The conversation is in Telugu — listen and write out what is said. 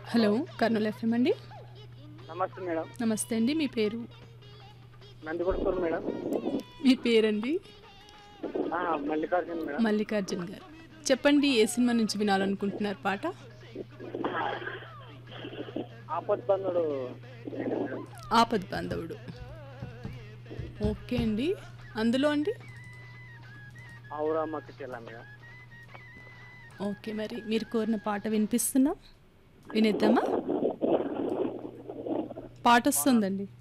హలో కర్నూలు ఎఫ్ఎం అండి. నమస్తే మేడం. నమస్తే అండి. మీ పేరు? నందికొట్కూరు మేడం. మీ పేరండి? మల్లికార్జున్ మేడం. మల్లికార్జున్ గారు. చెప్పండి, ఏ సినిమా నుంచి వినాలనుకుంటున్నారు పాట? ఆపద్బంధుడు. ఆపద్ బాంధవుడు. ఓకే అండి. అందులో అండి? ఔరామ్మకి చెల్ల మేడం. ఓకే, మరి మీరు కోరిన పాట వినిపిస్తున్నాం, వినేద్దామా? పాట వస్తుందండి.